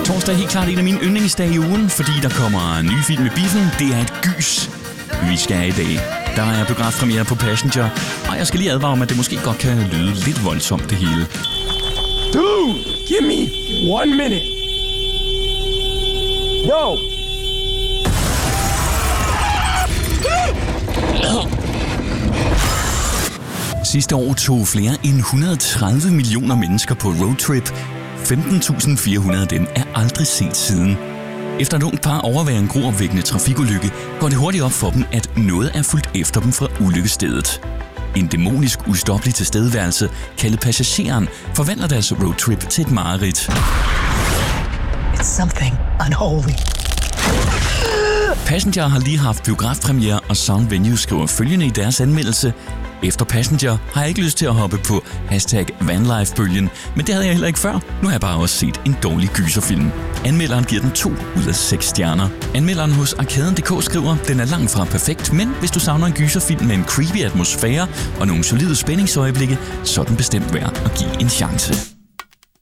Torsdag er helt klart en af mine yndlingsdage i ugen, fordi der kommer en ny film i biffen. Det er et gys, vi skal have i dag. Der er biografpremiere på Passenger, og jeg skal lige advare om, at det måske godt kan lyde lidt voldsomt det hele. Dude, give me 1 minute. Yo. Sidste år tog flere end 130 millioner mennesker på roadtrip. 15.400 af dem er aldrig set siden. Efter et ungt par overværer en gruopvækkende trafikulykke, går det hurtigt op for dem, at noget er fulgt efter dem fra ulykkesstedet. En dæmonisk ustoppelig tilstedeværelse, kaldet Passageren, forvandler deres roadtrip til et mareridt. It's something unholy. Passenger har lige haft biografpremiere, og Sound Venue skriver følgende i deres anmeldelse: Efter Passenger har jeg ikke lyst til at hoppe på #vanlife-bølgen, men det havde jeg heller ikke før. Nu har jeg bare også set en dårlig gyserfilm. Anmelderen giver den 2 ud af 6 stjerner. Anmelderen hos Arkaden.dk skriver, den er langt fra perfekt, men hvis du savner en gyserfilm med en creepy atmosfære og nogle solide spændingsøjeblikke, så er den bestemt værd at give en chance.